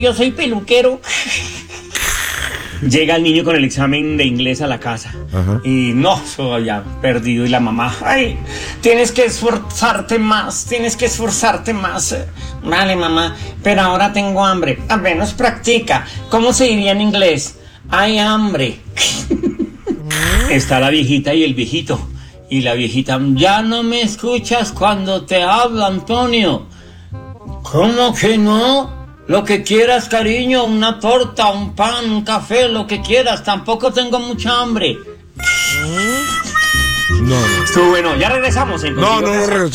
yo soy peluquero. Llega el niño con el examen de inglés a la casa. Ajá. Y no, soy ya perdido. Y la mamá, ay, tienes que esforzarte más. Vale, mamá, pero ahora tengo hambre. Al menos practica. ¿Cómo se diría en inglés? Hay hambre. Está la viejita y el viejito. Y la viejita, ya no me escuchas cuando te hablo, Antonio. ¿Cómo que no? Lo que quieras, cariño, una torta, un pan, un café, lo que quieras. Tampoco tengo mucha hambre. No. Estuvo bueno, ya regresamos en No, Contigo no, Casa. no,